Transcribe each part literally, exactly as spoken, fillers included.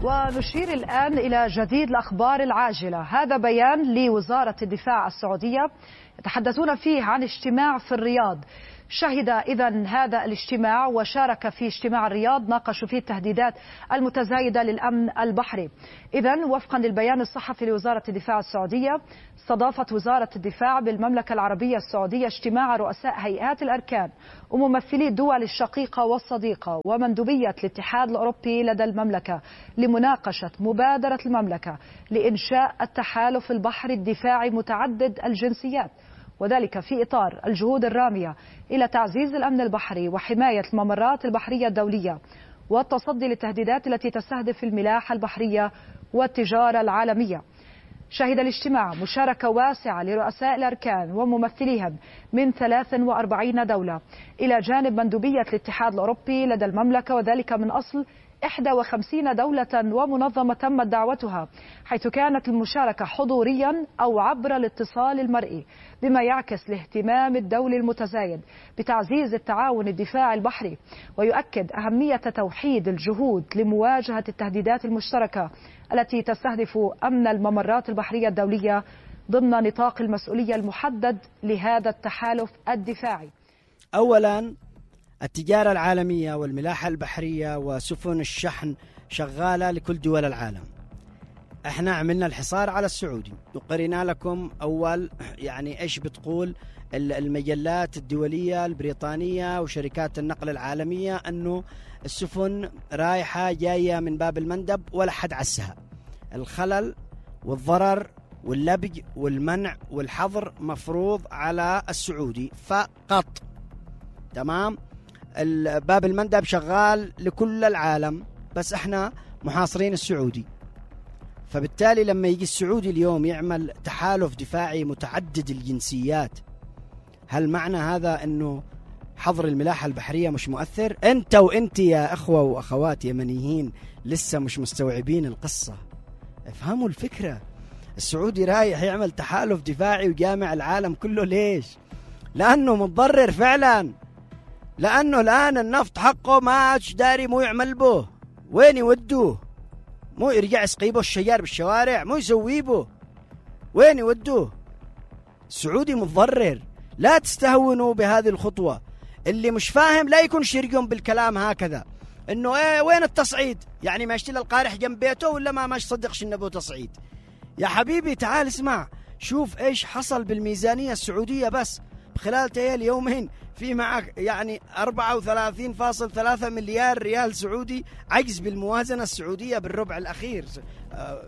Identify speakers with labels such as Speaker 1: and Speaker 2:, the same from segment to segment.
Speaker 1: ونشير الآن إلى جديد الأخبار العاجلة. هذا بيان لوزارة الدفاع السعودية يتحدثون فيه عن اجتماع في الرياض. شهد إذن هذا الاجتماع وشارك في اجتماع الرياض ناقشوا فيه التهديدات المتزايدة للأمن البحري. إذن وفقا للبيان الصحفي لوزارة الدفاع السعودية، استضافت وزارة الدفاع بالمملكة العربية السعودية اجتماع رؤساء هيئات الأركان وممثلي الدول الشقيقة والصديقة ومندوبية الاتحاد الأوروبي لدى المملكة لمناقشة مبادرة المملكة لإنشاء التحالف البحري الدفاعي متعدد الجنسيات، وذلك في إطار الجهود الرامية إلى تعزيز الأمن البحري وحماية الممرات البحرية الدولية والتصدي للتهديدات التي تستهدف الملاحة البحرية والتجارة العالمية. شهد الاجتماع مشاركة واسعة لرؤساء الأركان وممثليهم من ثلاث وأربعين دولة إلى جانب مندوبية الاتحاد الأوروبي لدى المملكة، وذلك من أصل إحدى وخمسين دولة ومنظمة تمت دعوتها، حيث كانت المشاركة حضوريا أو عبر الاتصال المرئي، بما يعكس الاهتمام الدولي المتزايد بتعزيز التعاون الدفاعي البحري، ويؤكد أهمية توحيد الجهود لمواجهة التهديدات المشتركة التي تستهدف أمن الممرات البحرية الدولية ضمن نطاق المسؤولية المحدد لهذا التحالف الدفاعي.
Speaker 2: أولا، التجارة العالمية والملاحة البحرية وسفن الشحن شغالة لكل دول العالم. احنا عملنا الحصار على السعودي وقرينا لكم أول يعني إيش بتقول المجلات الدولية البريطانية وشركات النقل العالمية أنه السفن رايحة جاية من باب المندب ولا حد عسها. الخلل والضرر واللبج والمنع والحظر مفروض على السعودي فقط. تمام؟ باب المندب شغال لكل العالم، بس احنا محاصرين السعودي. فبالتالي لما يجي السعودي اليوم يعمل تحالف دفاعي متعدد الجنسيات، هل معنى هذا انه حظر الملاحة البحرية مش مؤثر؟ انت وانت يا اخوة واخوات يمنيين لسه مش مستوعبين القصة. افهموا الفكرة. السعودي رايح يعمل تحالف دفاعي وجامع العالم كله. ليش؟ لانه متضرر فعلا، لأنه الآن النفط حقه ما داري مو يعمل به، وين يودوه؟ مو يرجع يسقيبه الشجار بالشوارع، مو يسوي به، وين يودوه؟ السعودي متضرر. لا تستهونوا بهذه الخطوة. اللي مش فاهم لا يكون شرقهم بالكلام هكذا إنه إيه وين التصعيد؟ يعني ما يشتري القارح جنب بيته ولا ما ما يصدقش إنه به تصعيد؟ يا حبيبي تعال اسمع، شوف إيش حصل بالميزانية السعودية بس خلال تيال يومين. في معك يعني أربعة وثلاثين فاصلة ثلاثة مليار ريال سعودي عجز بالموازنة السعودية بالربع الأخير. أه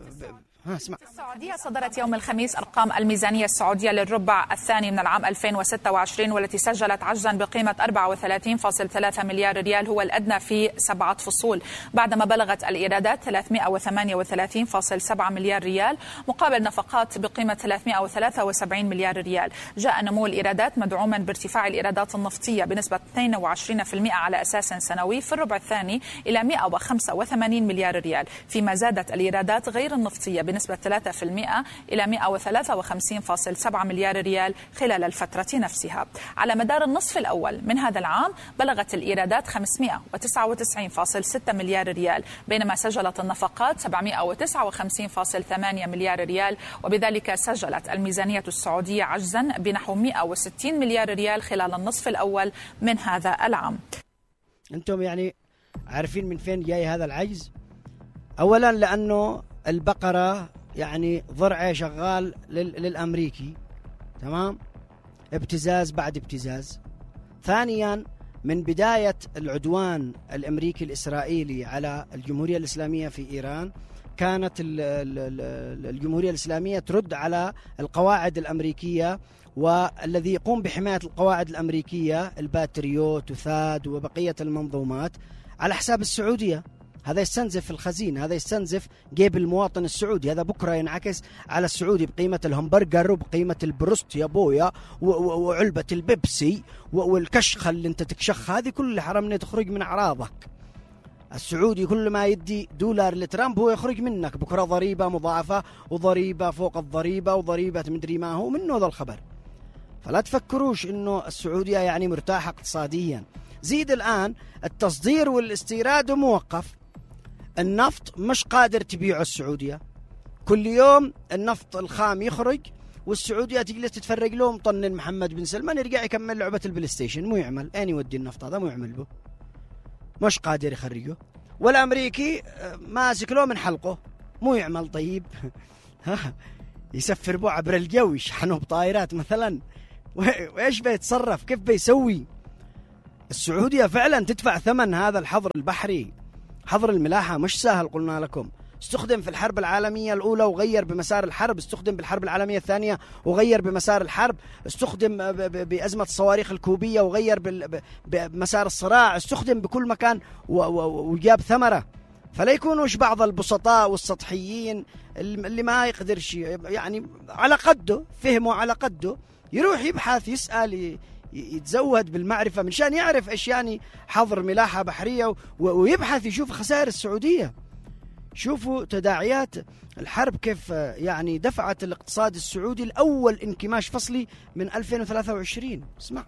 Speaker 3: السعودية صدرت يوم الخميس أرقام الميزانية السعودية للربع الثاني من العام ألفين وستة وعشرين، والتي سجلت عجزا بقيمة أربعة وثلاثين فاصلة ثلاثة مليار ريال، هو الأدنى في سبعة فصول، بعدما بلغت الإيرادات ثلاثمائة وثمانية وثلاثين فاصلة سبعة مليار ريال مقابل نفقات بقيمة ثلاثمائة وثلاثة وسبعين مليار ريال. جاء نمو الإيرادات مدعوما بارتفاع الإيرادات النفطية بنسبة اثنين وعشرين بالمئة على أساس سنوي في الربع الثاني إلى مائة وخمسة وثمانين مليار ريال، فيما زادت الإيرادات غير النفطية بنسبة ثلاثة بالمئة إلى مائة وثلاثة وخمسين فاصلة سبعة مليار ريال خلال الفترة نفسها. على مدار النصف الأول من هذا العام بلغت الإيرادات خمسمائة وتسعة وتسعين فاصلة ستة مليار ريال، بينما سجلت النفقات سبعمائة وتسعة وخمسين فاصلة ثمانية مليار ريال، وبذلك سجلت الميزانية السعودية عجزا بنحو مائة وستين مليار ريال خلال النصف الأول من هذا العام.
Speaker 2: أنتم يعني عارفين من فين جاي هذا العجز؟ أولا لأنه البقرة يعني ضرعه شغال للأمريكي، تمام؟ ابتزاز بعد ابتزاز. ثانيا من بداية العدوان الأمريكي الإسرائيلي على الجمهورية الإسلامية في إيران كانت الجمهورية الإسلامية ترد على القواعد الأمريكية، والذي يقوم بحماية القواعد الأمريكية الباتريوت وثاد وبقية المنظومات على حساب السعودية. هذا يستنزف الخزينة، هذا يستنزف جيب المواطن السعودي. هذا بكرة ينعكس على السعودي بقيمة الهمبرجر وبقيمة البروست يا بويا وعلبة البيبسي والكشخة اللي انت تكشخها، هذه كل حرمنا تخرج من أعراضك. السعودي كل ما يدي دولار لترامب هو يخرج منك بكرة ضريبة مضاعفة وضريبة فوق الضريبة وضريبة مدري ما هو منه هذا الخبر. فلا تفكروش انه السعودية يعني مرتاحة اقتصاديا. زيد الآن التصدير والاستيراد موقف. النفط مش قادر تبيعه السعودية. كل يوم النفط الخام يخرج والسعودية تجلس تتفرج له مطنن محمد بن سلمان يرجع يكمل لعبة البلاي ستيشن. مو يعمل أين يودي النفط هذا؟ مو يعمل به، مش قادر يخرجه. والأمريكي ماسك له من حلقه، مو يعمل. طيب يسفر به عبر الجو، يشحنه بطائرات مثلا، وإيش بيتصرف؟ كيف بيسوي؟ السعودية فعلا تدفع ثمن هذا الحظر البحري. حظر الملاحة مش سهل، قلنا لكم. استخدم في الحرب العالمية الأولى وغير بمسار الحرب، استخدم بالحرب العالمية الثانية وغير بمسار الحرب، استخدم بأزمة الصواريخ الكوبية وغير بمسار الصراع، استخدم بكل مكان وجاب ثمرة. فلا يكونوش بعض البسطاء والسطحيين اللي ما يقدر شيء، يعني على قده، فهمه على قده، يروح يبحث يسأل يتزود بالمعرفة من شان يعرف إيش يعني حظر ملاحة بحرية، ويبحث يشوف خسائر السعودية. شوفوا تداعيات الحرب كيف يعني دفعت الاقتصاد السعودي الأول انكماش فصلي من ألفين وثلاثة وعشرين. اسمع.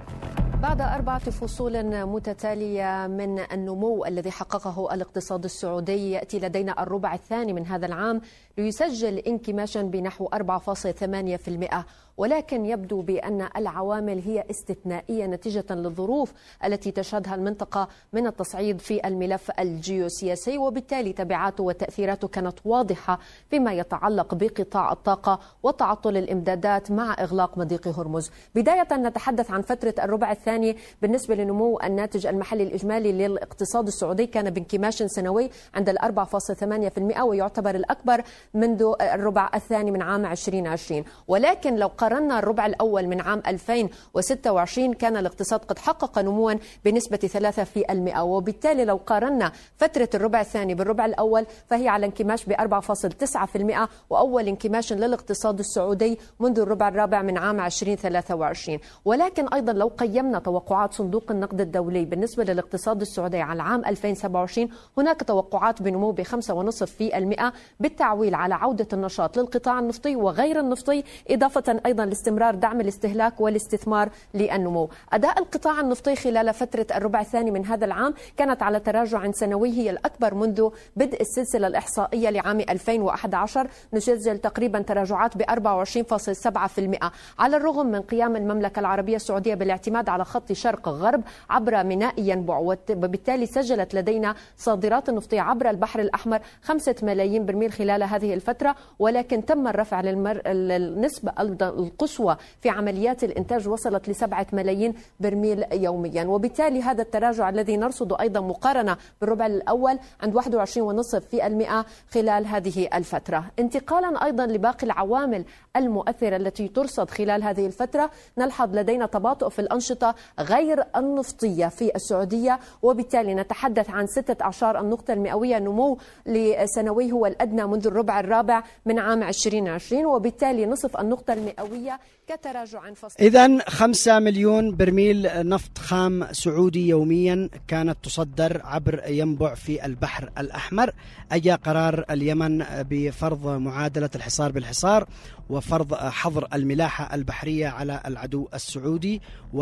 Speaker 4: بعد أربعة فصول متتالية من النمو الذي حققه الاقتصاد السعودي، يأتي لدينا الربع الثاني من هذا العام ليسجل انكماشا بنحو أربعة فاصلة ثمانية بالمئة، ولكن يبدو بأن العوامل هي استثنائية نتيجة للظروف التي تشهدها المنطقة من التصعيد في الملف الجيوسياسي، وبالتالي تبعاته وتأثيراته كانت واضحة فيما يتعلق بقطاع الطاقة وتعطل الإمدادات مع إغلاق مضيق هرمز. بداية نتحدث عن فترة الربع الثاني بالنسبة لنمو الناتج المحلي الإجمالي للاقتصاد السعودي، كان بانكماش سنوي عند الأربعة فاصلة ثمانية بالمئة ويعتبر الأكبر منذ الربع الثاني من عام عشرين عشرين. ولكن لو قارنا الربع الأول من عام ألفين وستة وعشرين كان الاقتصاد قد حقق نموا بنسبة ثلاثة بالمئة، وبالتالي لو قارنا فترة الربع الثاني بالربع الأول فهي على انكماش ب أربعة فاصلة تسعة بالمئة، وأول انكماش للاقتصاد السعودي منذ الربع الرابع من عام ألفين وثلاثة وعشرين. ولكن أيضا لو قيمنا توقعات صندوق النقد الدولي بالنسبة للاقتصاد السعودي على عام ألفين وسبعة وعشرين، هناك توقعات بنمو ب خمسة فاصلة خمسة بالمئة بالتعويل على عودة النشاط للقطاع النفطي وغير النفطي، إضافة أيضا لاستمرار دعم الاستهلاك والاستثمار للنمو. أداء القطاع النفطي خلال فترة الربع الثاني من هذا العام كانت على تراجع سنوي هي الأكبر منذ بدء السلسلة الإحصائية لعام ألفين وأحد عشر، نسجل تقريبا تراجعات ب أربعة وعشرين فاصلة سبعة بالمئة، على الرغم من قيام المملكة العربية السعودية بالاعتماد على خط شرق غرب عبر ميناء ينبع، وبالتالي سجلت لدينا صادرات النفطية عبر البحر الأحمر خمسة ملايين برميل خلال هذه الفترة، ولكن تم الرفع للمر... النسبة القصوى في عمليات الإنتاج وصلت لسبعة ملايين برميل يوميا، وبالتالي هذا التراجع الذي نرصده أيضا مقارنة بالربع الأول عند واحد وعشرين فاصلة خمسة بالمئة خلال هذه الفترة. انتقالا أيضا لباقي العوامل المؤثرة التي ترصد خلال هذه الفترة، نلحظ لدينا تباطؤ في الأنشطة غير النفطية في السعودية، وبالتالي نتحدث عن ستة أعشار النقطة المئوية نمو لسنوي هو الأدنى منذ الربع الرابع من عام عشرين عشرين، وبالتالي نصف النقطة المئوية كتراجع فصل.
Speaker 2: إذن خمسة مليون برميل نفط خام سعودي يوميا كانت تصدر عبر ينبع في البحر الأحمر. أجى قرار اليمن بفرض معادلة الحصار بالحصار وفرض حظر الملاحة البحرية على العدو السعودي،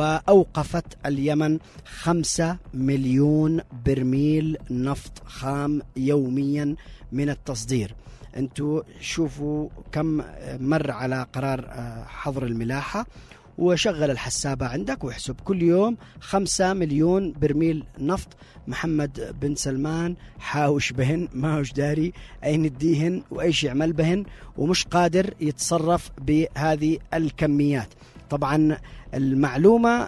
Speaker 2: وأوقفت اليمن خمسة مليون برميل نفط خام يوميا من التصدير. انتوا شوفوا كم مر على قرار حظر الملاحة، وشغل الحسابة عندك واحسب كل يوم خمسة مليون برميل نفط. محمد بن سلمان حاوش بهن، ما هوش داري أين يديهن وإيش يعمل بهن، ومش قادر يتصرف بهذه الكميات. طبعا المعلومة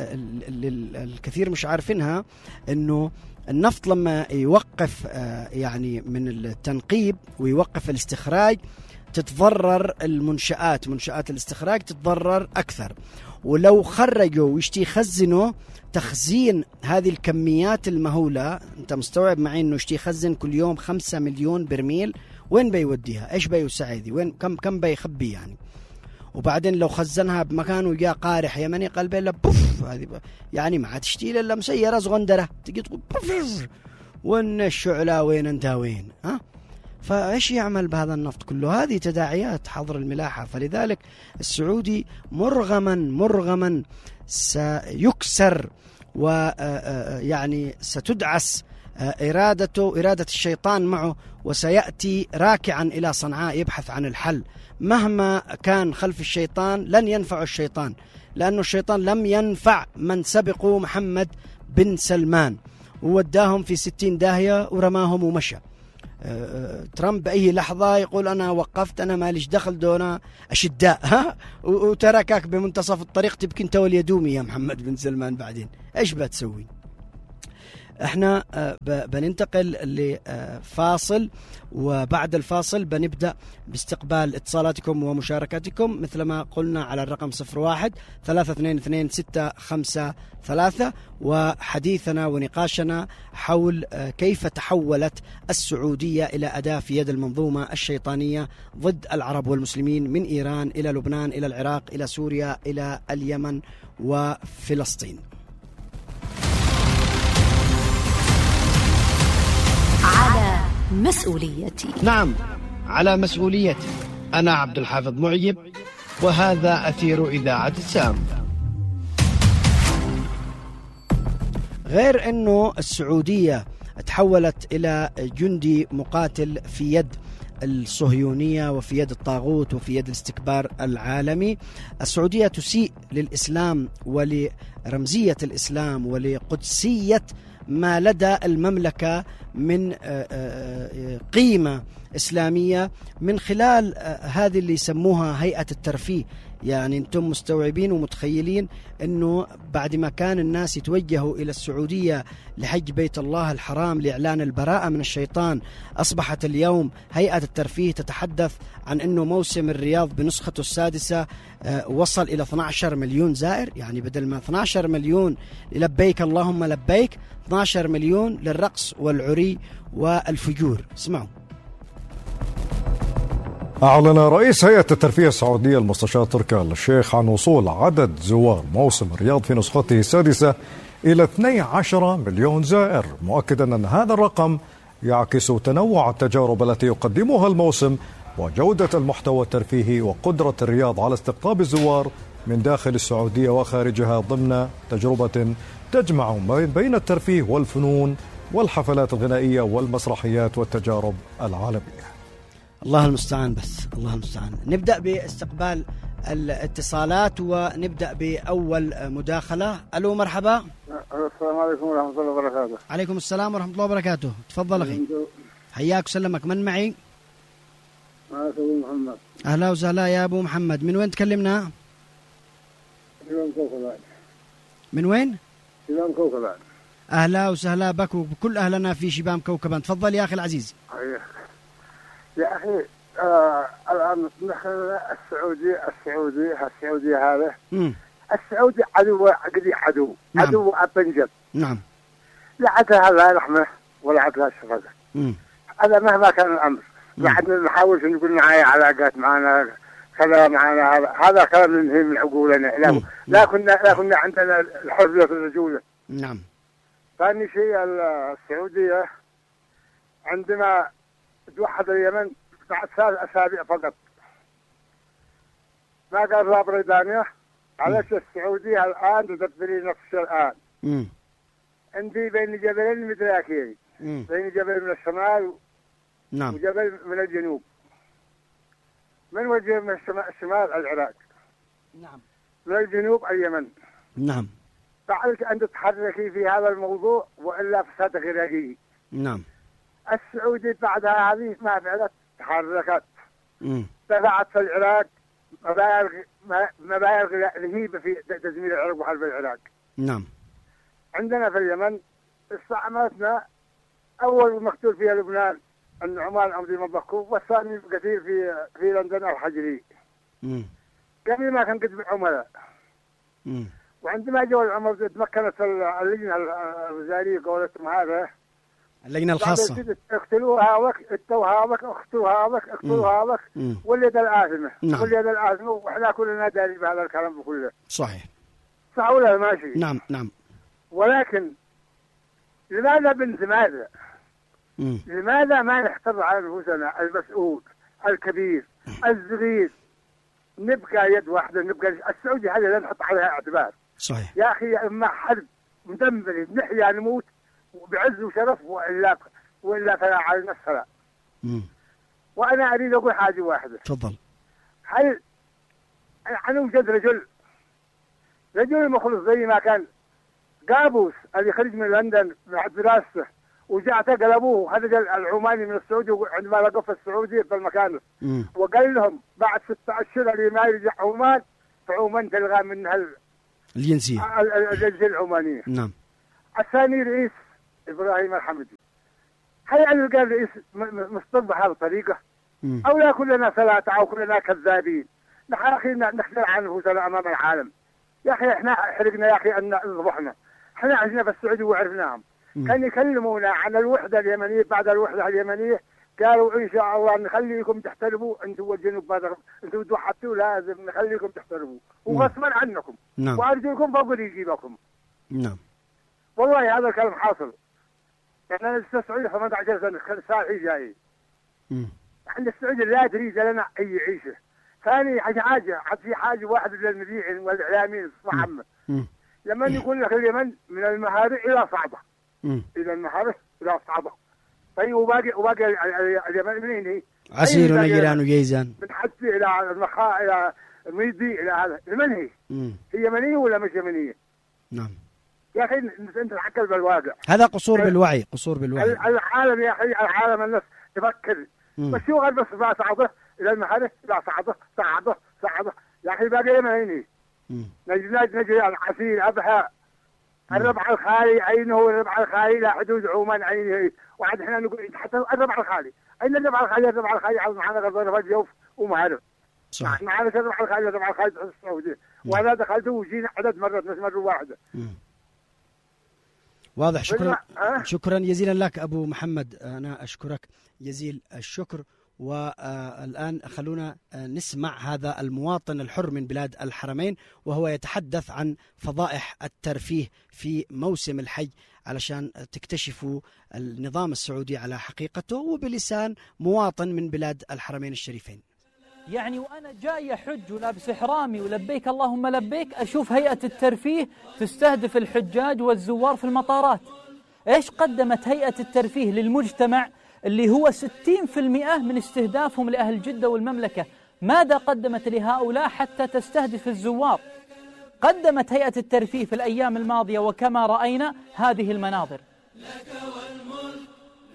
Speaker 2: الكثير مش عارفينها أنه النفط لما يوقف يعني من التنقيب ويوقف الاستخراج تتضرر المنشآت، منشآت الاستخراج تتضرر أكثر. ولو خرجوا ويشتي يخزنوا تخزين هذه الكميات المهولة، أنت مستوعب معي أنه يشتي يخزن كل يوم خمسة مليون برميل، وين بيوديها؟ إيش بيوسع ذي؟ وين كم كم بيخبي يعني؟ وبعدين لو خزنها بمكان وجاء قارح يمني قلبه لا بوف، هذه يعني ما تشتي الا مسيره صغندره تجي تقول بوف، وين الشعله وين انت وين؟ ها فايش يعمل بهذا النفط كله؟ هذه تداعيات حظر الملاحه. فلذلك السعودي مرغما مرغما سيكسر ويعني ستدعس إرادته إرادة الشيطان معه، وسيأتي راكعا إلى صنعاء يبحث عن الحل. مهما كان خلف الشيطان لن ينفع الشيطان، لأن الشيطان لم ينفع من سبقوا محمد بن سلمان ووداهم في ستين داهية ورماهم ومشى. ترامب بأي لحظة يقول أنا وقفت، أنا ماليش دخل، دونا أشداء ها وتركك بمنتصف الطريق تبكي انت واليدومي يا محمد بن سلمان. بعدين إيش بتسوي؟ احنا بننتقل لفاصل، وبعد الفاصل بنبدأ باستقبال اتصالاتكم ومشاركاتكم مثل ما قلنا على الرقم صفر واحد ثلاثة اثنين اثنين ستة خمسة ثلاثة، وحديثنا ونقاشنا حول كيف تحولت السعودية إلى أداة في يد المنظومة الشيطانية ضد العرب والمسلمين، من إيران إلى لبنان إلى العراق إلى سوريا إلى اليمن وفلسطين.
Speaker 5: على مسؤوليتي.
Speaker 6: نعم، على مسؤوليتي. أنا عبد الحافظ معيب، وهذا أثير إذاعة السام.
Speaker 2: غير أنه السعودية تحولت إلى جندي مقاتل في يد الصهيونية وفي يد الطاغوت وفي يد الاستكبار العالمي، السعودية تسيء للإسلام ولرمزية الإسلام ولقدسية ما لدى المملكة من قيمة إسلامية من خلال هذه اللي يسموها هيئة الترفيه. يعني أنتم مستوعبين ومتخيلين أنه بعد ما كان الناس يتوجهوا إلى السعودية لحج بيت الله الحرام لإعلان البراءة من الشيطان، أصبحت اليوم هيئة الترفيه تتحدث عن أنه موسم الرياض بنسخته السادسة وصل إلى اثني عشر مليون زائر. يعني بدل ما اثني عشر مليون لبيك اللهم لبيك، اثني عشر مليون للرقص والعري والفجور. اسمعوا.
Speaker 7: أعلن رئيس هيئة الترفيه السعودية المستشار تركي آل الشيخ عن وصول عدد زوار موسم الرياض في نسخته السادسة إلى اثني عشر مليون زائر، مؤكدا أن هذا الرقم يعكس تنوع التجارب التي يقدمها الموسم وجودة المحتوى الترفيهي وقدرة الرياض على استقطاب الزوار من داخل السعودية وخارجها ضمن تجربة تجمع بين الترفيه والفنون والحفلات الغنائية والمسرحيات والتجارب العالمية.
Speaker 2: الله المستعان، بس الله المستعان. نبدأ باستقبال الاتصالات ونبدأ بأول مداخلة. ألو، مرحبا.
Speaker 8: السلام عليكم ورحمة الله وبركاته.
Speaker 2: عليكم السلام ورحمة الله وبركاته. تفضل أخي. حياك وسلمك. من معي؟
Speaker 8: معك أبو محمد.
Speaker 2: أهلا وسهلا يا أبو محمد. من وين تكلمنا؟
Speaker 8: شباب كوكبان.
Speaker 2: من وين؟
Speaker 8: شباب كوكبان.
Speaker 2: أهلا وسهلا بك وبكل أهلنا في شباب كوكبان. تفضل يا أخي العزيز.
Speaker 8: يا أخي آه الآن نحن السعودي السعودي السعودي هذا
Speaker 2: مم.
Speaker 8: السعودي عدو قدي عدو
Speaker 2: نعم.
Speaker 8: عدو أبنجب.
Speaker 2: نعم.
Speaker 8: لا عدها لا رحمة ولا عدها شفقة. هذا مهما كان الأمر. نحن نحاول نقول معايا علاقات معنا كذا معنا، هذا هذا كلام ننهي من عقولنا. لا لا كنا لا كنا عندنا الحرية في الرجولة.
Speaker 2: نعم.
Speaker 8: ثاني شيء السعودية عندما توحد اليمن بعد ثلاث أسابيع فقط، ما قال بريطانيا علاش السعودية الآن تدبري نفس الآن.
Speaker 2: مم.
Speaker 8: عندي بين جبلين متلاكين، بين جبل من الشمال
Speaker 2: نعم.
Speaker 8: وجبل من الجنوب. من وجه من الشمال العراق،
Speaker 2: نعم،
Speaker 8: من الجنوب اليمن.
Speaker 2: نعم.
Speaker 8: فعليك أن تتحركي في هذا الموضوع وإلا فساد غيري.
Speaker 2: نعم.
Speaker 8: السعودي بعدها هذه ما فعلت تحركت،
Speaker 2: امم
Speaker 8: دفعت في العراق مبالغ مبالغ رهيبه في تدمير العراق وحرب العراق.
Speaker 2: نعم.
Speaker 8: عندنا في اليمن استعمرتنا، اول مقتول فيها لبنان النعمان عمري مبكو، والثاني كثير في في لندن الحجري.
Speaker 2: امم
Speaker 8: قبل ما كان قد عملاء.
Speaker 2: امم
Speaker 8: وعندما جو العمر تمكنت اللجنه الوزاريه قولتهم هذا
Speaker 2: اللجنة الخاصة
Speaker 8: اقتلوا هذاك، اقتلوا هذاك، اقتلوا هذاك، اقتلوا هذاك، واليد الآثمة.
Speaker 2: نعم.
Speaker 8: واليد الآثمة، واحنا كلنا داري بهذا الكلام كله.
Speaker 2: صحيح.
Speaker 8: صح ولا ماشي؟
Speaker 2: نعم نعم.
Speaker 8: ولكن لماذا بنت ماذا؟
Speaker 2: مم.
Speaker 8: لماذا ما نحتر على نفوسنا المسؤول الكبير الصغير، نبقى يد واحدة، نبقى السعودية هذه لا نحط عليها اعتبار.
Speaker 2: صحيح.
Speaker 8: يا أخي إما حرب مدمرة نحيا نموت، وبعز وشرف، والا والا فلا على الصلاه. وانا اريد اقول حاجه واحده.
Speaker 2: تفضل.
Speaker 8: هل انا وجد رجل رجل مخلص زي ما كان قابوس اللي خرج من لندن بعد دراسته وجاء اعتقل ابوه هذا العماني من السعوديه عندما لقوا في السعوديه في المكان، وقال لهم بعد ستة اشهر اللي ما يرجع عمان فعمان تلغى منها
Speaker 2: الجنسيه
Speaker 8: الجنسيه العمانيه.
Speaker 2: نعم.
Speaker 8: الثاني رئيس ابراهيم الحمدي، هل يعني قال رئيس مصطفى بهذه الطريقه؟ او لا كلنا سلاطه او كلنا كذابين؟ نحن اخي نخجل عن انفسنا امام العالم. يا اخي احنا حرقنا يا اخي ان ذبحنا، احنا عشنا في السعوديه وعرفناهم. كان يكلمونا عن الوحده اليمنيه بعد الوحده اليمنيه قالوا ان شاء الله نخليكم تحترموا انتم والجنوب بدر، انتم توحدتوا لازم نخليكم تحترموا وغصبا عنكم.
Speaker 2: نعم.
Speaker 8: وارجلكم فوق رجيبكم.
Speaker 2: نعم.
Speaker 8: والله هذا الكلام حاصل. يعني انا لسه السعوديه ثمانية عشر سنه ساعي جاي. احنا السعوديه لا تريد لنا اي عيشه. ثاني حاجه حاجه في حاجه واحد للمذيعين والاعلاميين بصفه عامه. لما يقول لك اليمن من المهارة الى صعبه. الى المهارة الى صعبه. طيب وباقي وباقي اليمن منين هي؟
Speaker 2: عسير ونجران وجيزان.
Speaker 8: من حتى الى المخاء الى الميدي الى هذا، من هي؟ هي يمنيه ولا مش يمنيه؟
Speaker 2: نعم.
Speaker 8: يا اخي انت تحكم بالواقع.
Speaker 2: هذا قصور بالوعي، قصور بالوعي.
Speaker 8: العالم يا اخي العالم الناس تفكر. بس شو غير بس بقى صعبه الى المهارة لا صعبه صعبه صعبه يا اخي باقي يمنيه. نجي نجي العسير ابها الربع الخالي عينه الربع الخالي لا حدود عمان عينه. وعد احنا نقول حتى الربع الخالي اين الربع الخالي؟ الربع الخالي على معنا غزاره الجوف وما عرف. صح. معنا الربع الخالي الربع الخالي في السعوديه وانا دخلته وجينا عدد مرات مش مره واحده.
Speaker 2: مم. واضح. شكرا أه؟ شكرا جزيلا لك ابو محمد، انا اشكرك جزيل الشكر. والآن خلونا نسمع هذا المواطن الحر من بلاد الحرمين وهو يتحدث عن فضائح الترفيه في موسم الحج علشان تكتشفوا النظام السعودي على حقيقته وبلسان مواطن من بلاد الحرمين الشريفين.
Speaker 9: يعني وأنا جاي أحج ولابس إحرامي ولبيك اللهم لبيك أشوف هيئة الترفيه تستهدف الحجاج والزوار في المطارات. إيش قدمت هيئة الترفيه للمجتمع اللي هو ستين بالمئة من استهدافهم لأهل جدة والمملكة؟ ماذا قدمت لهؤلاء حتى تستهدف الزوار؟ قدمت هيئة الترفيه في الأيام الماضية وكما رأينا هذه المناظر. لك والملك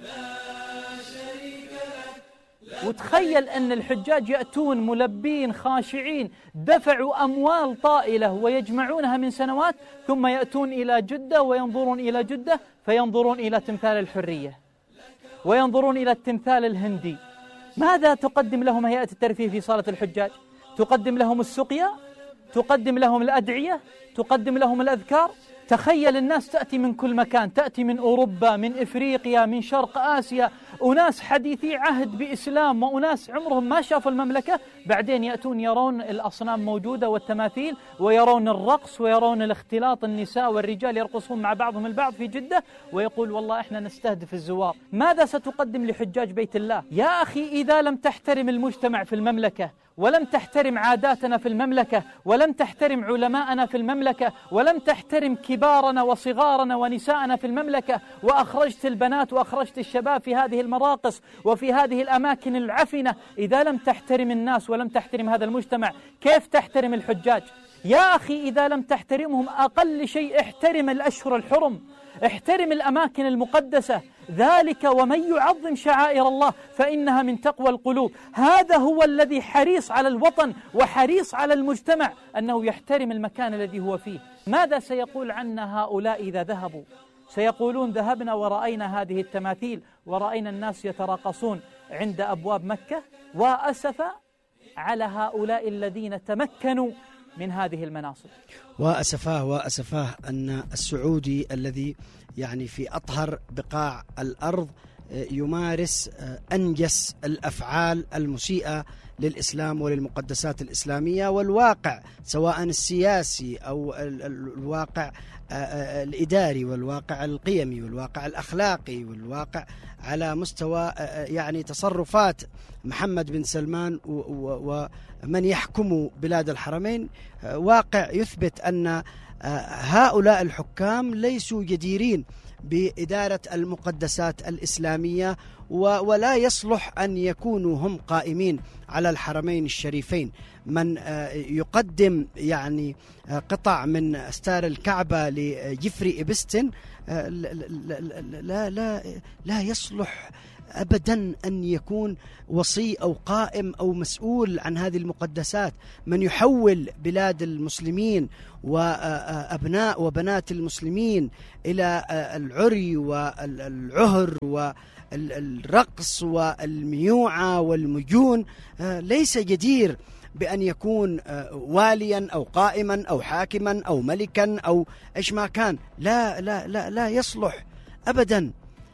Speaker 9: لا شريك لك. وتخيل أن الحجاج يأتون ملبين خاشعين دفعوا أموال طائلة ويجمعونها من سنوات ثم يأتون إلى جدة وينظرون إلى جدة فينظرون إلى تمثال الحرية وينظرون إلى التمثال الهندي. ماذا تقدم لهم هيئة الترفيه في صالة الحجاج؟ تقدم لهم السقيا؟ تقدم لهم الأدعية؟ تقدم لهم الأذكار؟ تخيل الناس تأتي من كل مكان، تأتي من أوروبا، من إفريقيا، من شرق آسيا، أناس حديثي عهد بإسلام وأناس عمرهم ما شافوا المملكة، بعدين يأتون يرون الأصنام موجودة والتماثيل ويرون الرقص ويرون الاختلاط، النساء والرجال يرقصون مع بعضهم البعض في جدة ويقول والله إحنا نستهدف الزوار. ماذا ستقدم لحجاج بيت الله؟ يا أخي إذا لم تحترم المجتمع في المملكة ولم تحترم عاداتنا في المملكة ولم تحترم علماءنا في المملكة ولم تحترم كبارنا وصغارنا ونساءنا في المملكة وأخرجت البنات وأخرجت الشباب في هذه المراقص وفي هذه الأماكن العفنة، إذا لم تحترم الناس ولم تحترم هذا المجتمع كيف تحترم الحجاج؟ يا أخي إذا لم تحترمهم أقل شيء احترم الأشهر الحرم، احترم الأماكن المقدسة، ذلك ومن يعظم شعائر الله فإنها من تقوى القلوب. هذا هو الذي حريص على الوطن وحريص على المجتمع أنه يحترم المكان الذي هو فيه. ماذا سيقول عنا هؤلاء إذا ذهبوا؟ سيقولون ذهبنا ورأينا هذه التماثيل ورأينا الناس يتراقصون عند أبواب مكة. وأسف على هؤلاء الذين تمكنوا من هذه المناصب.
Speaker 2: وأسفاه وأسفاه أن السعودي الذي يعني في أطهر بقاع الأرض يمارس أنجس الأفعال المسيئة للإسلام وللمقدسات الإسلامية والواقع سواء السياسي أو الواقع الإداري والواقع القيمي والواقع الأخلاقي والواقع على مستوى يعني تصرفات محمد بن سلمان ومن يحكم بلاد الحرمين، واقع يثبت أن هؤلاء الحكام ليسوا جديرين بإدارة المقدسات الإسلامية، ولا يصلح أن يكونوا هم قائمين على الحرمين الشريفين. من يقدم يعني قطع من أستار الكعبة لجيفري إبستن لا لا لا يصلح أبدا أن يكون وصي أو قائم أو مسؤول عن هذه المقدسات. من يحول بلاد المسلمين وأبناء وبنات المسلمين إلى العري والعهر والرقص والميوعة والمجون ليس جدير بأن يكون واليا أو قائما أو حاكما أو ملكا أو إيش ما كان. لا لا لا لا يصلح أبدا.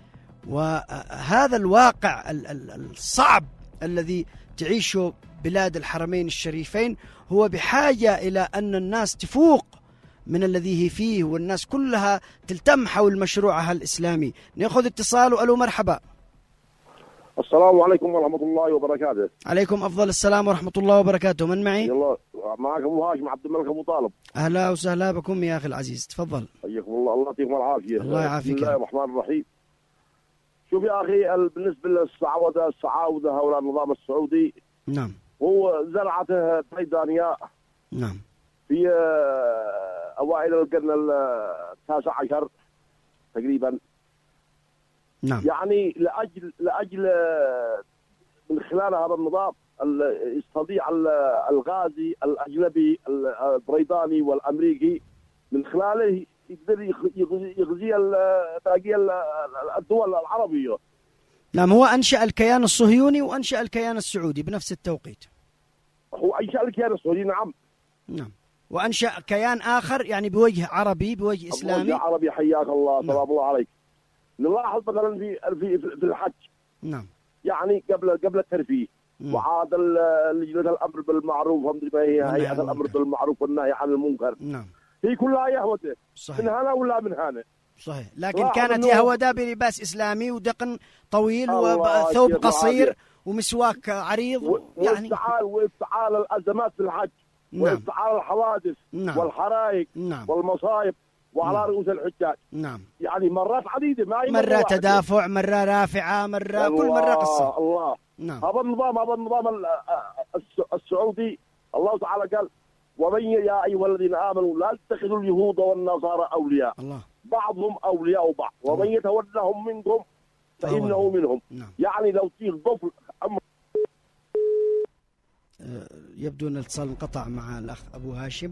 Speaker 2: وهذا الواقع الصعب الذي تعيشه بلاد الحرمين الشريفين هو بحاجة إلى أن الناس تفوق من الذي هي فيه، والناس كلها تلتم حول مشروعها الإسلامي. نأخذ اتصال. وألو مرحبا.
Speaker 10: السلام عليكم ورحمة الله وبركاته.
Speaker 2: عليكم أفضل السلام ورحمة الله وبركاته. من معي؟
Speaker 10: يلا معكم هاشم عبد الملك أبو طالب.
Speaker 2: أهلا وسهلا بكم يا أخي العزيز، تفضل.
Speaker 10: حياكم الله، الله يعطيكم العافية.
Speaker 2: الله يعافيك.
Speaker 10: بسم الله الرحمن الرحيم. شوف يا أخي، بالنسبة للسعودة السعاودة هؤلاء النظام السعودي،
Speaker 2: نعم،
Speaker 10: هو زرعته بريطانيا
Speaker 2: نعم
Speaker 10: في أوائل القرن التاسع عشر تقريبا.
Speaker 2: نعم.
Speaker 10: يعني لأجل لأجل من خلال هذا النظام يستطيع الغازي الأجنبي البريطاني والأمريكي من خلاله يقدر يغزي باقي الدول العربية.
Speaker 2: نعم، هو أنشأ الكيان الصهيوني وأنشأ الكيان السعودي بنفس التوقيت.
Speaker 10: هو أنشأ الكيان السعودي، نعم
Speaker 2: نعم، وأنشأ كيان آخر يعني بوجه عربي، بوجه إسلامي.
Speaker 10: بوجه عربي، حياك الله. نعم. سلام الله عليك. نلاحظ مثلا في في في الحج،
Speaker 2: نعم،
Speaker 10: يعني قبل قبل الترفيه وعاد لجنة الأمر بالمعروف ومدري ما هي هيئة الأمر بالمعروف والنهي عن المنكر.
Speaker 2: نعم،
Speaker 10: هي كلها يهودة.
Speaker 2: صحيح.
Speaker 10: من هنا ولا من هنا.
Speaker 2: صحيح، لكن كانت يهودة بلباس إسلامي ودقن طويل وثوب قصير ومسواك عريض
Speaker 10: و...
Speaker 2: يعني
Speaker 10: وافتعال وافتعال الأزمات في الحج.
Speaker 2: نعم.
Speaker 10: وافتعال الحوادث.
Speaker 2: نعم.
Speaker 10: والحرائق.
Speaker 2: نعم.
Speaker 10: والمصائب وعلى
Speaker 2: نعم.
Speaker 10: رؤوس الحجاج.
Speaker 2: نعم،
Speaker 10: يعني مرات عديدة، ما هي
Speaker 2: مرة تدافع، مرة رافعة، مرة كل مرة قصة.
Speaker 10: الله.
Speaker 2: نعم.
Speaker 10: هذا النظام هذا النظام السعودي الله تعالى قال: ومن يا أيها الذين آمنوا لا تتخذوا اليهود والنصارى أولياء.
Speaker 2: الله.
Speaker 10: بعضهم أولياء بعض ومن يتولهم منكم فإنه منهم.
Speaker 2: نعم.
Speaker 10: يعني لو تصير ضفل أمر.
Speaker 2: يبدو أن الاتصال انقطع مع الأخ أبو هاشم.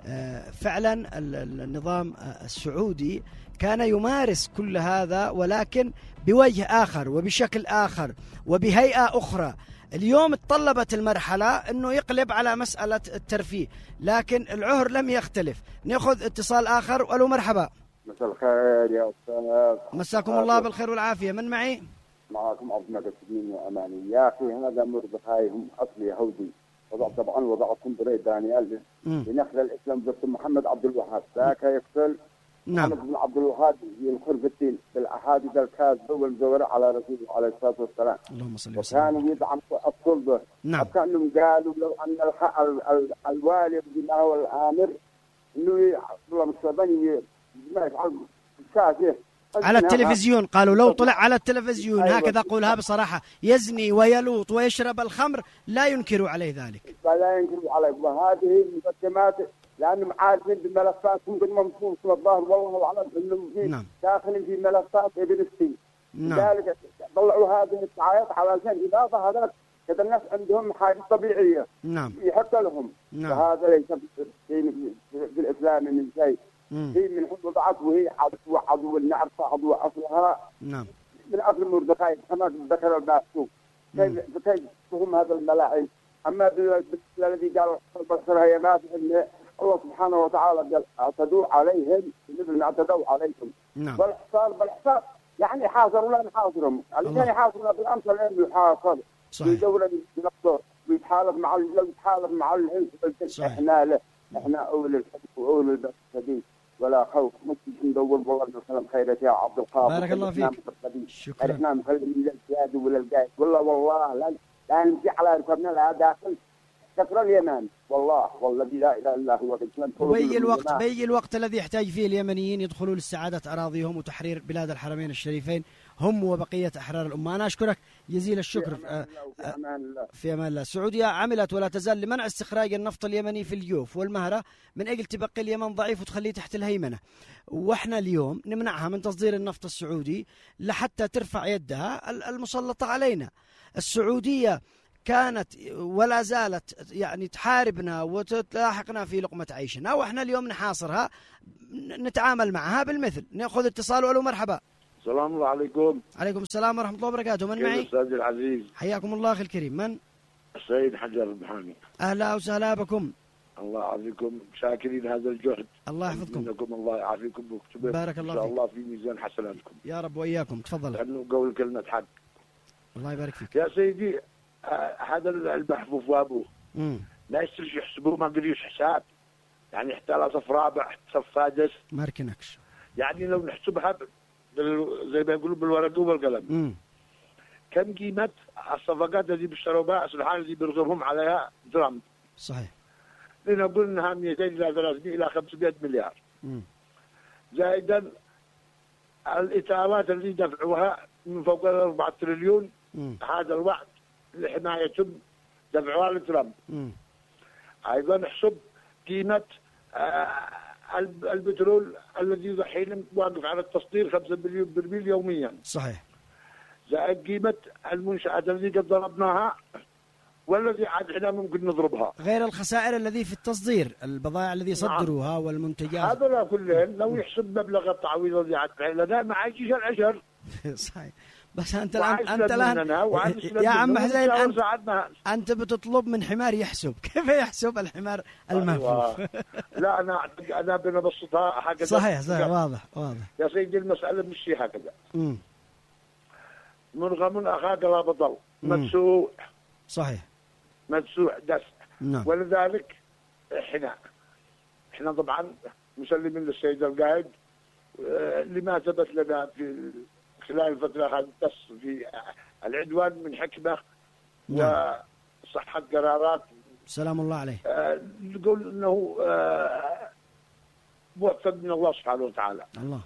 Speaker 2: فعلا النظام السعودي كان يمارس كل هذا ولكن بوجه آخر وبشكل آخر وبهيئة أخرى. اليوم تطلبت المرحلة أنه يقلب على مسألة الترفيه، لكن العهر لم يختلف. نأخذ اتصال آخر. وألو مرحبا.
Speaker 11: مساء الخير يا أستاذ.
Speaker 2: مساكم الله بالخير والعافية. من معي؟
Speaker 11: معكم عبد الملك السجين وأماني. يا أخي هذا مردخاي هم أصل يهودي، وضع طبعا وضعتهم بريطانيا لنخل الإسلام ضد محمد عبد الوهاب. ذاك يقتل
Speaker 2: نعم.
Speaker 11: محمد بن عبد الوهاب ينخر في الدين بالأحاديث الكاذبة والمزورة على رسول الله عليه الصلاة والسلام.
Speaker 2: اللهم صل وسلم.
Speaker 11: وكانوا يدعم السلطة.
Speaker 2: نعم.
Speaker 11: وكانوا قالوا لو أن الوالي بما هو الآمر إنه الله مستبني ما يفعل الشاشة
Speaker 2: على التلفزيون. قالوا لو طلع على التلفزيون أيوة. هكذا قولها بصراحة: يزني ويلوط ويشرب الخمر لا ينكروا عليه ذلك.
Speaker 11: لا ينكروا عليه. وهذه المقدمات لأنهم عارفين بملفات ممكن ممكن في الظاهر والله أعلم إنهم في
Speaker 2: نعم.
Speaker 11: داخلين في ملفات ابن السين.
Speaker 2: نعم.
Speaker 11: لذلك طلعوا هذه الدعايات علشان إذا ظهرت كذا الناس عندهم حاجة طبيعية.
Speaker 2: نعم.
Speaker 11: يحط لهم.
Speaker 2: نعم.
Speaker 11: وهذا ليس في, في الإسلام من شيء. هي من حب ضعف وهي عدو عدو النعر عدو أصلها.
Speaker 2: نعم.
Speaker 11: من أصل مردخاي كما ذكر المعصوم. كيف كيف تهم هذا الملاعين. أما الذي قال البصر هي ما في إن الله سبحانه وتعالى قال اعتدوا عليهم مثل ما اعتدوا عليكم.
Speaker 2: نعم.
Speaker 11: بالحصار بالحصار يعني حاصروا لا نحاصرهم. الذين يحاصرون بالأمس الآن يحاصر.
Speaker 2: صحيح.
Speaker 11: بدولة بنفسه ويتحالف مع ويتحالف مع الهند. احنا له احنا اول الحب واول البأس الشديد ولا خوف. مش ندور والله نسلم خيرك يا عبد القادر.
Speaker 2: بارك الله فيك. شكرا.
Speaker 11: احنا نخلي من الزياد ولا الجاي والله والله لا لا نمشي على ركبنا لا داخل كسر اليمن والله والذي لا اله الا هو.
Speaker 2: وبيجي الوقت بيجي الوقت الذي يحتاج فيه اليمنيين يدخلوا لاستعادة أراضيهم وتحرير بلاد الحرمين الشريفين هم وبقية أحرار الأمة. أنا أشكرك جزيل الشكر.
Speaker 11: في أمان الله.
Speaker 2: في أمان الله. السعودية عملت ولا تزال لمنع استخراج النفط اليمني في الجوف والمهرة من أجل تبقي اليمن ضعيف وتخليه تحت الهيمنة، وإحنا اليوم نمنعها من تصدير النفط السعودي لحتى ترفع يدها المسلطة علينا. السعودية كانت ولا زالت يعني تحاربنا وتلاحقنا في لقمة عيشنا، وإحنا اليوم نحاصرها نتعامل معها بالمثل. نأخذ اتصال. ولو مرحبا.
Speaker 12: السلام الله عليكم.
Speaker 2: عليكم السلام ورحمة الله وبركاته. من معي؟
Speaker 12: الأستاذ العزيز.
Speaker 2: حياكم الله أخي الكريم. من؟
Speaker 12: السيد حجر المحامي.
Speaker 2: أهلا وسهلا بكم.
Speaker 12: الله يعافيكم، شاكرين هذا الجهد.
Speaker 2: الله يحفظكم.
Speaker 12: منكم الله يعافيكم ويكتب
Speaker 2: بارك الله
Speaker 12: إن شاء
Speaker 2: فيك.
Speaker 12: الله في ميزان حسناتكم.
Speaker 2: يا رب وإياكم. تفضل.
Speaker 12: لأنه قول كلمة حق.
Speaker 2: الله يبارك فيك.
Speaker 12: يا سيدي آه هذا المحفوف وابوه ما يصيرش يحسبوه، ما قدريش حساب. يعني حتى لا صف رابع صف سادس
Speaker 2: ما ركنكش.
Speaker 12: يعني لو نحسبها زي ما يقولوا بالورقه والقلم.
Speaker 2: امم
Speaker 12: كم قيمه الصفقات اللي بيشتروا بها سبحان الذي بيرغبهم عليها ترامب.
Speaker 2: صحيح.
Speaker 12: لنقول انها مئتين الى ثلاثمئة الى خمسمئة مليار.
Speaker 2: امم
Speaker 12: زائدا الاتاوات اللي دفعوها من فوق الأربعة تريليون.
Speaker 2: مم.
Speaker 12: هذا الوعد لحمايتهم دفعوها لترامب.
Speaker 2: امم
Speaker 12: ايضا نحسب قيمه آه البترول الذي دحين واقف على التصدير خمسة مليون برميل يوميا.
Speaker 2: صحيح.
Speaker 12: زائد قيمه المنشآت التي قد ضربناها والذي عاد احنا ممكن نضربها.
Speaker 2: غير الخسائر الذي في التصدير، البضائع الذي صدروها. نعم. والمنتجات.
Speaker 12: هذا كلهم لو يحسب مبلغ التعويض الذي عاد لنا ما عايشش العشر.
Speaker 2: صحيح. بس انت الان انت الان يا عم حسين انت, انت بتطلب من حمار يحسب. كيف يحسب الحمار المهفوف؟
Speaker 12: أيوة. لا انا انا بنبسطها هكذا.
Speaker 2: صحيح صحيح واضح واضح.
Speaker 12: يا سيدي المساله مش هكذا.
Speaker 2: امم
Speaker 12: مرغم اخاك لا بطل مدسوع.
Speaker 2: صحيح.
Speaker 12: مدسوع دس.
Speaker 2: نعم.
Speaker 12: ولذلك احنا احنا طبعا مسلمين للسيد القائد لما ثبت لنا في خلال الفترة هذه في العدوان من حكمة. نعم. وصحة قرارات.
Speaker 2: سلام الله عليه.
Speaker 12: آه نقول انه آه موفق من الله سبحانه وتعالى.
Speaker 2: الله.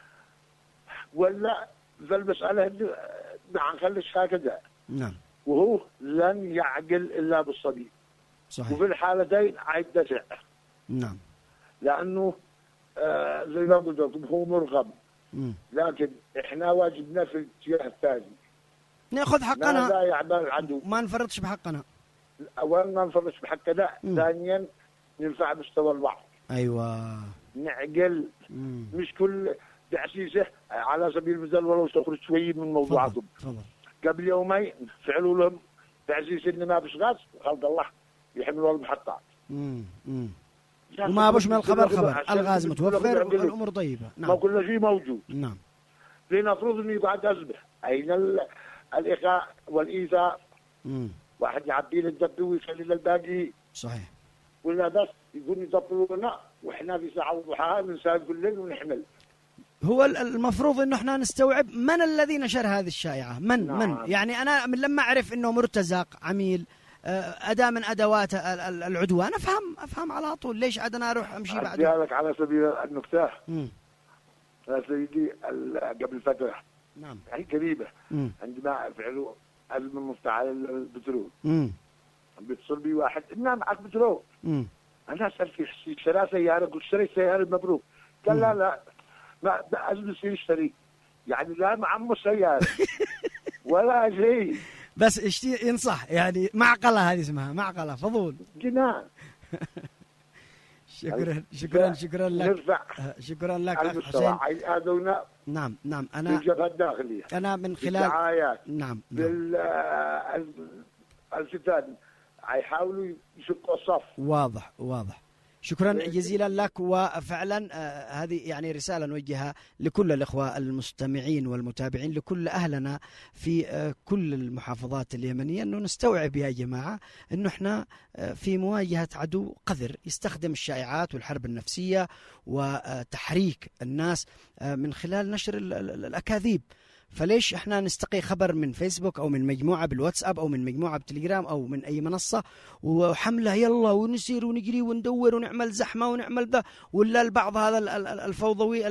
Speaker 12: ولا في المسألة ما نخليش هكذا.
Speaker 2: نعم.
Speaker 12: وهو لن يعقل الا بالصديق.
Speaker 2: صحيح.
Speaker 12: وفي الحالتين عيدتع.
Speaker 2: نعم.
Speaker 12: لانه آه زي ما قلت لكم هو مرغم.
Speaker 2: مم.
Speaker 12: لكن احنا واجبنا في الاتجاه الثاني
Speaker 2: ناخذ حقنا.
Speaker 12: لا يعبر العدو.
Speaker 2: ما نفرطش بحقنا.
Speaker 12: اولا ما نفرطش بحقنا، ثانيا نرفع مستوى الوعي.
Speaker 2: ايوه.
Speaker 12: نعقل.
Speaker 2: مم.
Speaker 12: مش كل تأسيسه على سبيل المثال ولو تخرج شوي من موضوعاتهم.
Speaker 2: تفضل.
Speaker 12: قبل يومين فعلوا لهم تأسيس ان ما فيش غاز خلق الله يحملوا المحطات.
Speaker 2: امم امم وما بش من الخبر خبر، الغاز متوفر والامور طيبه.
Speaker 12: نعم. ما كل شيء موجود.
Speaker 2: نعم.
Speaker 12: لنفرض انه يقعد ازمه، اين الاخاء والايثار؟
Speaker 2: امم
Speaker 12: واحد يعبي له الدب ويخلي للباقي.
Speaker 2: صحيح.
Speaker 12: ولا بس يقول يدبروا لنا واحنا في ساعه وضحاها نساعد كل ليل ونحمل.
Speaker 2: هو المفروض انه احنا نستوعب من الذي نشر هذه الشائعه، من نعم. من يعني انا من لما اعرف انه مرتزق عميل أداة من أدوات العدوان أفهم أفهم على طول. ليش عاد أنا أروح أمشي بعد؟
Speaker 12: أديها لك على سبيل النكتة. يا سيدي قبل فترة.
Speaker 2: نعم.
Speaker 12: يعني قريبة.
Speaker 2: مم.
Speaker 12: عندما فعلوا أزمة مفتعلة البترول.
Speaker 2: امم
Speaker 12: بيتصل بي واحد إنها معك بترول.
Speaker 2: امم
Speaker 12: أنا أسأل في اشترى سيارة، قلت اشتريت سيارة مبروك. قال لا لا ما أزمة يصير يشتري. يعني لا معمو سيارة ولا شيء.
Speaker 2: بس اشتي ينصح يعني معقلة، هذه اسمها معقلة فضول.
Speaker 12: جنان.
Speaker 2: شكرا شكرا شكرا لك.
Speaker 12: نرفع
Speaker 2: شكرا لك أخ حسين.
Speaker 12: هذونا.
Speaker 2: نعم نعم أنا
Speaker 12: في الجبهة الداخلية.
Speaker 2: أنا من خلال
Speaker 12: الدعايات.
Speaker 2: نعم.
Speaker 12: بالفتان يحاولوا يشقوا الصف.
Speaker 2: واضح واضح. شكرا جزيلا لك. وفعلا آه هذه يعني رسالة نوجهها لكل الإخوة المستمعين والمتابعين، لكل أهلنا في آه كل المحافظات اليمنية، أنه نستوعب يا جماعة أنه إحنا آه في مواجهة عدو قذر يستخدم الشائعات والحرب النفسية وتحريك الناس آه من خلال نشر الأكاذيب. فليش احنا نستقي خبر من فيسبوك او من مجموعه بالواتساب او من مجموعه بالتليجرام او من اي منصه وحمله يلا ونسير ونجري وندور ونعمل زحمه ونعمل ذا، ولا البعض هذا الفوضوي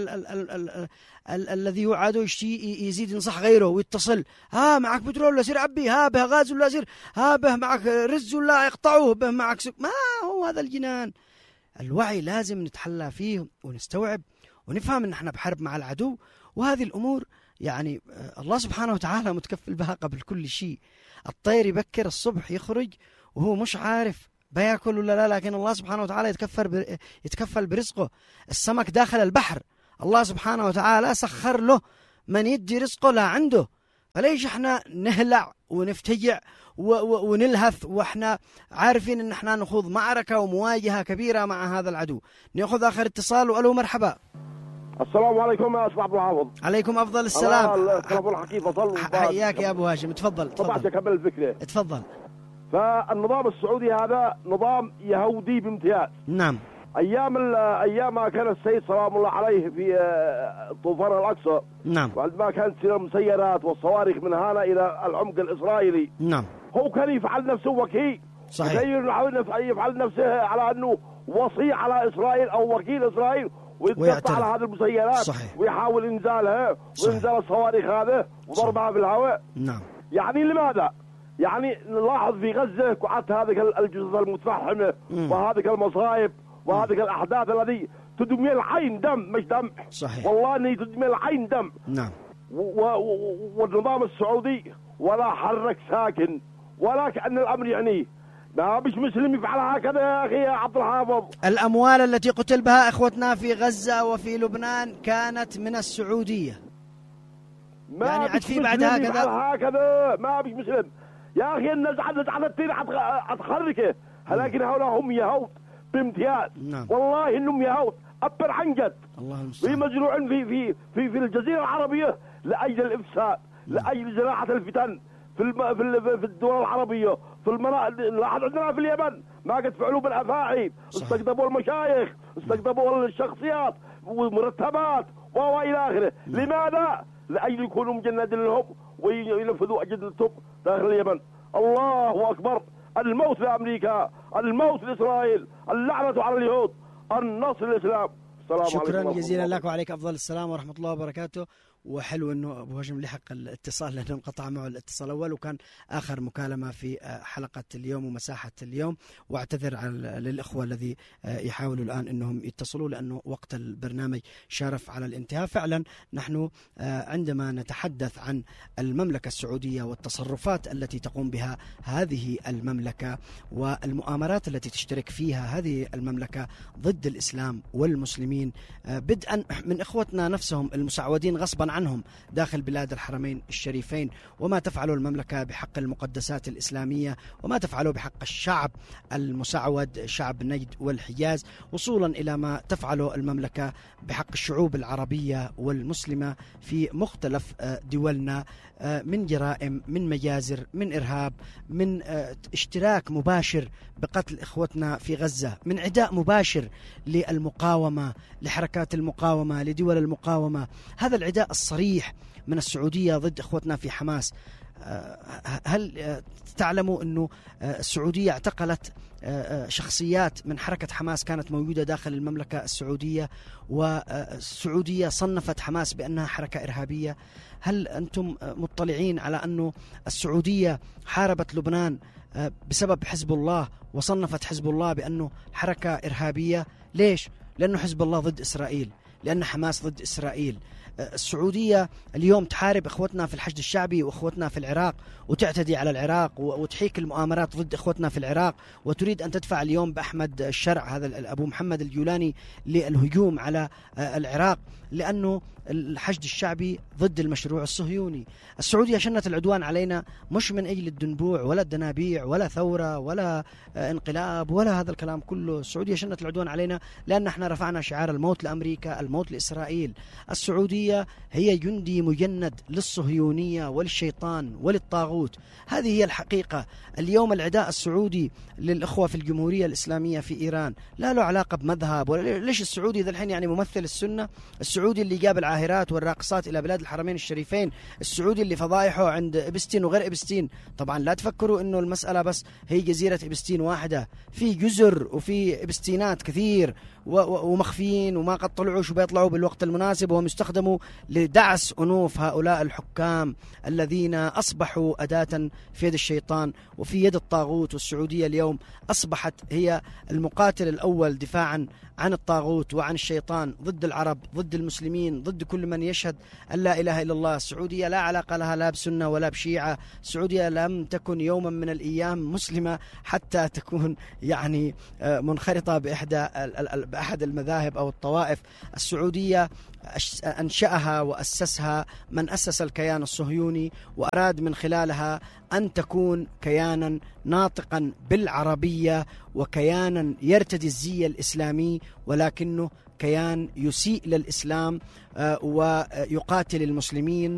Speaker 2: الذي يعاد يزيد ينصح غيره ويتصل، ها معك بترول ولا سير عبي، ها به غاز ولا سير، ها به معك رز ولا يقطعوه، به معك سك... ما هو هذا الجنان. الوعي لازم نتحلى فيه ونستوعب ونفهم ان احنا بحرب مع العدو، وهذه الامور يعني الله سبحانه وتعالى متكفل بها قبل كل شيء. الطير يبكر الصبح يخرج وهو مش عارف بياكل ولا لا، لكن الله سبحانه وتعالى يتكفل يتكفل برزقه. السمك داخل البحر الله سبحانه وتعالى سخر له من يدي رزقه لا عنده، فليش احنا نهلع ونفتجع ونلهث واحنا عارفين ان احنا نخوض معركة ومواجهة كبيرة مع هذا العدو. ناخذ اخر اتصال. والو مرحبا.
Speaker 10: السلام عليكم يا استاذ عبد الحافظ.
Speaker 2: عليكم افضل السلام.
Speaker 10: التلفون الحكي فصل.
Speaker 2: حياك يا ابو هاشم. تفضل تفضل.
Speaker 10: طبعا اكمل الفكرة.
Speaker 2: تفضل.
Speaker 10: فالنظام السعودي هذا نظام يهودي بامتياز.
Speaker 2: نعم.
Speaker 10: ايام ايام ما كان السيد سلام الله عليه في طوفان الاقصى.
Speaker 2: نعم.
Speaker 10: وعندما كانت تصير المسيرات والصواريخ من هنا الى العمق الاسرائيلي.
Speaker 2: نعم.
Speaker 10: هو كان يفعل نفسه وكيل.
Speaker 2: صحيح.
Speaker 10: يفعل نفسه على انه وصي على اسرائيل او وكيل اسرائيل، ويتقطع على هذه المسيرات.
Speaker 2: صحيح.
Speaker 10: ويحاول انزالها وانزال الصواريخ هذا وضربها في الهواء.
Speaker 2: نعم.
Speaker 10: يعني لماذا؟ يعني نلاحظ في غزه قعدت هذه الجثث المتفحمه وهذه المصايب وهذه الاحداث التي تدمي العين دم مش دم.
Speaker 2: صحيح.
Speaker 10: والله اني تدمي العين دم.
Speaker 2: نعم.
Speaker 10: والنظام السعودي ولا حرك ساكن ولا كأن الامر يعنيه. ما مش مسلم يفعل هكذا يا اخي يا عبد الحافظ.
Speaker 2: الاموال التي قتل بها اخوتنا في غزه وفي لبنان كانت من السعوديه.
Speaker 10: ما
Speaker 2: يعني عاد في بعد هكذا
Speaker 10: هكذا ما مش مسلم يا اخي. الناس عدت على التين حتخركه، لكن هؤلاء هم يهود بامتياز.
Speaker 2: نعم.
Speaker 10: والله انهم يهود ابر عن جد.
Speaker 2: الله المستعان.
Speaker 10: مزروعين في في في في الجزيره العربيه لاجل الافساد. نعم. لاجل زراعه الفتن في الم... في, في الدول العربيه في المناطق. لاحظ عندنا في اليمن ما قد فعلوا بالافاعي، استقطبوا المشايخ، استقطبوا الشخصيات ومرتبات والى اخره. لماذا؟ لاجل يكونوا مجندين لهم وينفذوا اجندتهم داخل اليمن. الله اكبر. الموت لامريكا، الموت لاسرائيل، اللعنه على اليهود، النصر للاسلام. السلام
Speaker 2: شكرا
Speaker 10: عليكم.
Speaker 2: جزيلا لك وعليك افضل السلام ورحمه الله وبركاته. وحلو انه ابو هاشم لحق الاتصال لانه انقطع معه الاتصال الاول وكان اخر مكالمه في حلقه اليوم ومساحه اليوم، واعتذر على للاخوه الذي يحاولوا الان انهم يتصلوا لانه وقت البرنامج شارف على الانتهاء. فعلا نحن عندما نتحدث عن المملكه السعوديه والتصرفات التي تقوم بها هذه المملكه والمؤامرات التي تشترك فيها هذه المملكه ضد الاسلام والمسلمين، بدءا من اخوتنا نفسهم المسعودين غصبا عنهم داخل بلاد الحرمين الشريفين، وما تفعله المملكة بحق المقدسات الإسلامية وما تفعله بحق الشعب المسعود شعب نجد والحجاز، وصولا إلى ما تفعله المملكة بحق الشعوب العربية والمسلمة في مختلف دولنا من جرائم، من مجازر، من إرهاب، من اشتراك مباشر بقتل إخوتنا في غزة، من عداء مباشر للمقاومة، لحركات المقاومة، لدول المقاومة. هذا العداء الصريح من السعودية ضد إخوتنا في حماس. هل تعلموا أنه السعودية اعتقلت شخصيات من حركة حماس كانت موجودة داخل المملكة السعودية، والسعودية صنفت حماس بأنها حركة إرهابية؟ هل أنتم مطلعين على أنه السعودية حاربت لبنان بسبب حزب الله وصنفت حزب الله بأنه حركة إرهابية؟ ليش؟ لأنه حزب الله ضد إسرائيل، لأن حماس ضد إسرائيل. السعودية اليوم تحارب إخوتنا في الحشد الشعبي وإخوتنا في العراق وتعتدي على العراق وتحيك المؤامرات ضد إخوتنا في العراق، وتريد أن تدفع اليوم بأحمد الشرع هذا أبو محمد الجولاني للهجوم على العراق لأنه الحشد الشعبي ضد المشروع الصهيوني. السعودية شنت العدوان علينا مش من أجل الدنبوع ولا الدنابيع ولا ثورة ولا انقلاب ولا هذا الكلام كله. السعودية شنت العدوان علينا لأن احنا رفعنا شعار الموت لأمريكا، الموت لإسرائيل. السعودية السعودية هي جندي مجند للصهيونية وللشيطان وللطاغوت. هذه هي الحقيقة. اليوم العداء السعودي للإخوة في الجمهورية الإسلامية في إيران لا له علاقة بمذهب ولا ليش السعودي ذا الحين يعني ممثل السنة، السعودي اللي جاب العاهرات والراقصات إلى بلاد الحرمين الشريفين، السعودي اللي فضايحه عند إبستين وغير إبستين. طبعا لا تفكروا إنه المسألة بس هي جزيرة إبستين واحدة، في جزر وفي إبستينات كثير ومخفيين وما قد طلعوش وبيطلعوا بالوقت المناسب، وهم يستخدموا لدعس أنوف هؤلاء الحكام الذين أصبحوا أداة في يد الشيطان وفي يد الطاغوت. والسعودية اليوم أصبحت هي المقاتل الأول دفاعا عن الطاغوت وعن الشيطان ضد العرب، ضد المسلمين، ضد كل من يشهد أن لا إله إلا الله. السعودية لا علاقة لها لا بسنة ولا بشيعة. السعودية لم تكن يوما من الأيام مسلمة حتى تكون يعني منخرطة بإحدى بأحد المذاهب أو الطوائف. السعودية أنشأها وأسسها من أسس الكيان الصهيوني، وأراد من خلالها أن تكون كيانا ناطقا بالعربية وكيانا يرتدي الزي الإسلامي، ولكنه كيان يسيء للإسلام ويقاتل المسلمين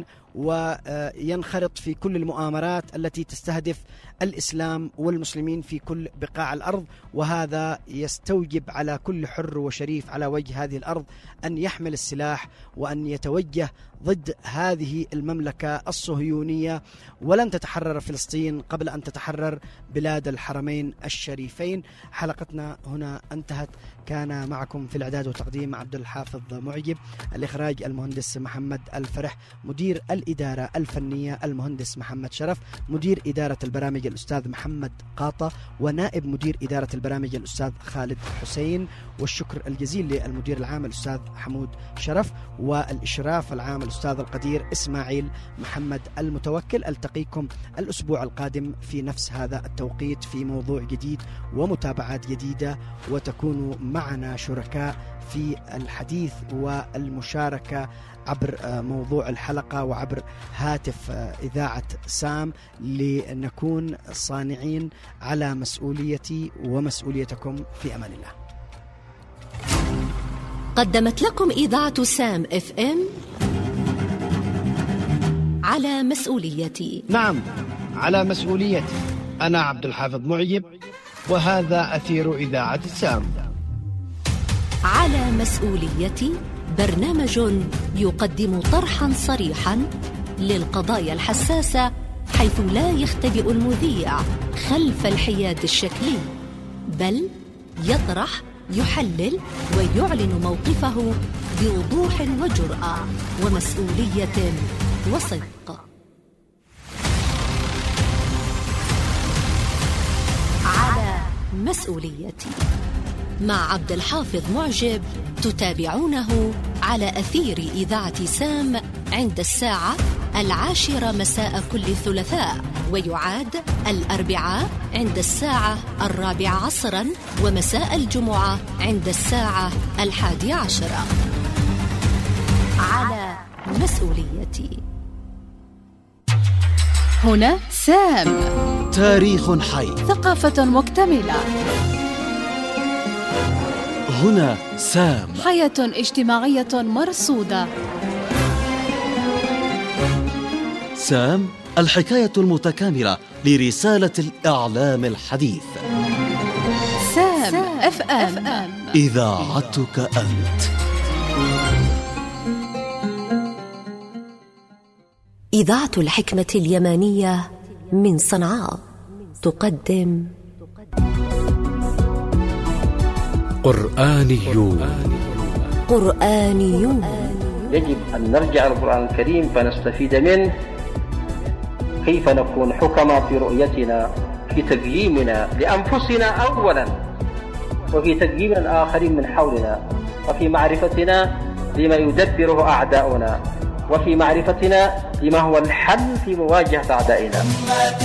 Speaker 2: وينخرط في كل المؤامرات التي تستهدف الإسلام والمسلمين في كل بقاع الأرض. وهذا يستوجب على كل حر وشريف على وجه هذه الأرض أن يحمل السلاح وأن يتوجه ضد هذه المملكة الصهيونية. ولن تتحرر فلسطين قبل أن تتحرر بلاد الحرمين الشريفين. حلقتنا هنا انتهت. كان معكم في الإعداد والتقديم عبد الحافظ معجب، الإخراج المهندس محمد الفرح، مدير الإدارة الفنية المهندس محمد شرف، مدير إدارة البرامج الأستاذ محمد قاطة، ونائب مدير إدارة البرامج الأستاذ خالد حسين. والشكر الجزيل للمدير العام الأستاذ حمود شرف، والإشراف العام الأستاذ القدير إسماعيل محمد المتوكل. ألتقيكم الأسبوع القادم في نفس هذا التوقيت في موضوع جديد ومتابعات جديدة، وتكونوا معنا شركاء في الحديث والمشاركة عبر موضوع الحلقة وعبر هاتف إذاعة سام، لنكون صانعين على مسؤوليتي ومسؤوليتكم. في أمان الله.
Speaker 5: قدمت لكم إذاعة سام اف ام على مسؤوليتي.
Speaker 6: نعم، على مسؤوليتي. أنا عبد الحافظ معجب، وهذا أثير إذاعة سام.
Speaker 5: على مسؤوليتي برنامج يقدم طرحا صريحا للقضايا الحساسة، حيث لا يختبئ المذيع خلف الحياد الشكلي، بل يطرح، يحلل ويعلن موقفه بوضوح وجرأة ومسؤولية وصدق. على مسؤوليتي مع عبد الحافظ معجب، تتابعونه على أثير إذاعة سام عند الساعة العاشرة مساء كل ثلاثاء، ويعاد الأربعاء عند الساعة الرابعة عصرا، ومساء الجمعة عند الساعة الحادية عشرة. على مسؤوليتي.
Speaker 13: هنا سام،
Speaker 14: تاريخ حي،
Speaker 13: ثقافة مكتملة.
Speaker 14: هنا سام،
Speaker 13: حياة اجتماعية مرصودة.
Speaker 14: سام، الحكاية المتكاملة لرسالة الإعلام الحديث.
Speaker 13: سام اف ام،
Speaker 14: إذاعتك أنت.
Speaker 5: إذاعة الحكمة اليمانية من صنعاء تقدم
Speaker 15: قرآنيون.
Speaker 5: قرآنيون.
Speaker 16: يجب أن نرجع للقرآن الكريم فنستفيد منه، كيف نكون حكماء في رؤيتنا، في تقييمنا لأنفسنا أولا، وفي تقييم الآخرين من حولنا، وفي معرفتنا لما يدبره أعداؤنا، وفي معرفتنا لما هو الحل في مواجهة أعدائنا.